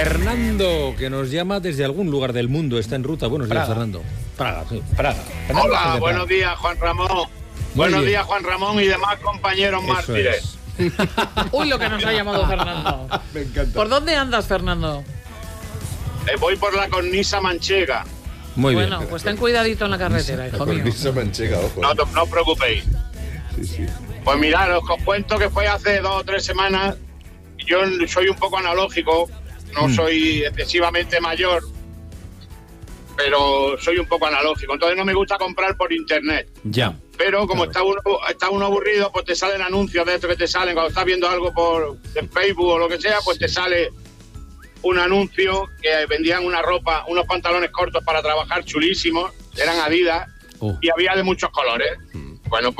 Fernando, que nos llama desde algún lugar del mundo, está en ruta. Buenos días, Fernando. Praga, sí, Praga. Hola, buenos días, Juan Ramón. Buenos días, Juan Ramón y demás compañeros mártires. Uy, lo que nos ha llamado Fernando. Me encanta. ¿Por dónde andas, Fernando? Voy por la cornisa manchega. Muy bien. Bueno, pues ten cuidadito en la carretera, hijo mío. Cornisa manchega, ojo. No os preocupéis. Sí. Pues mirad, os cuento que fue hace 2 o 3 semanas. Yo soy un poco analógico, no soy excesivamente mayor, pero soy un poco analógico. Entonces no me gusta comprar por internet. Ya. Pero como está uno aburrido, pues te salen anuncios de estos que te salen. Cuando estás viendo algo por Facebook o lo que sea, pues te sale un anuncio que vendían una ropa, unos pantalones cortos para trabajar chulísimos, eran Adidas, y había de muchos colores. Bueno,